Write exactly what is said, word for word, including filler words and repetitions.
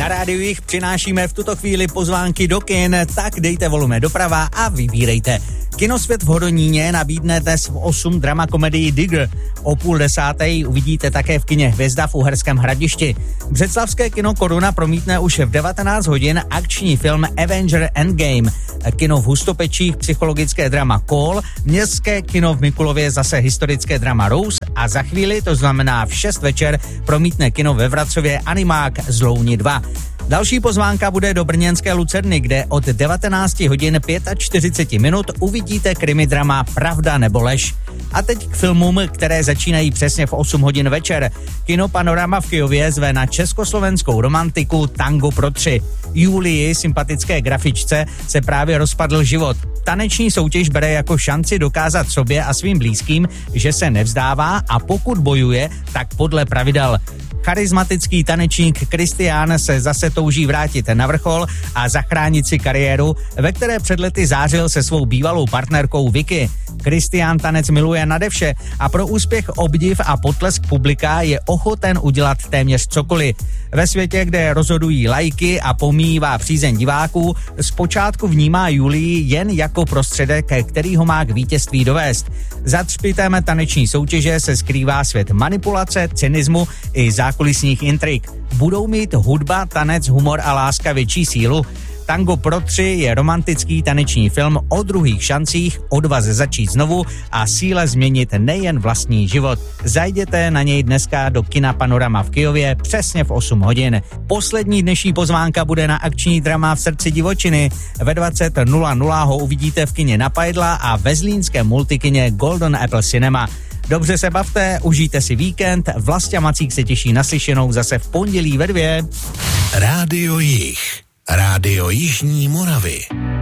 Na rádiu jich přinášíme v tuto chvíli pozvánky do kin, tak dejte volume doprava a vybírejte. Kinosvět v Hodoníně nabídne dnes v osm drama komedii Digger. O půl desáté uvidíte také v kině Hvězda v Uherském Hradišti. Břeclavské kino Koruna promítne už v devatenáct hodin akční film Avenger Endgame. Kino v Hustopečích psychologické drama Call, městské kino v Mikulově zase historické drama Rose a za chvíli, to znamená v šest večer, promítne kino ve Vracově animák Zlouni dva. Další pozvánka bude do brněnské Lucerny, kde od devatenáct hodin čtyřicet pět minut uvidíte krimidrama Pravda nebo lež. A teď k filmům, které začínají přesně v osm hodin večer. Kino Panorama v Kyjově zve na československou romantiku Tango pro tři. Julii, sympatické grafičce, se právě rozpadl život. Taneční soutěž bere jako šanci dokázat sobě a svým blízkým, že se nevzdává a pokud bojuje, tak podle pravidel. Charismatický tanečník Kristián se zase touží vrátit na vrchol a zachránit si kariéru, ve které před lety zářil se svou bývalou partnerkou Vicky. Kristián tanec miluje nadevše a pro úspěch, obdiv a potlesk publika je ochoten udělat téměř cokoliv. Ve světě, kde rozhodují lajky a pomíjivá přízeň diváků, zpočátku vnímá Julii jen jako prostředek, který ho má k vítězství dovést. Za třpitem taneční soutěže se skrývá svět manipulace, cynismu i zákulisních intrik. Budou mít hudba, tanec, humor a láska větší sílu? Tango pro tři je romantický taneční film o druhých šancích, odvaze začít znovu a síle změnit nejen vlastní život. Zajděte na něj dneska do kina Panorama v Kyjově přesně v osm hodin. Poslední dnešní pozvánka bude na akční drama V srdci divočiny. Ve dvacet nula nula ho uvidíte v kině Na Pajdla a ve zlínském multikině Golden Apple Cinema. Dobře se bavte, užijte si víkend, Vlastě Macík se těší na slyšenou zase v pondělí ve dvě. Rádio Jich. Rádio Jižní Moravy.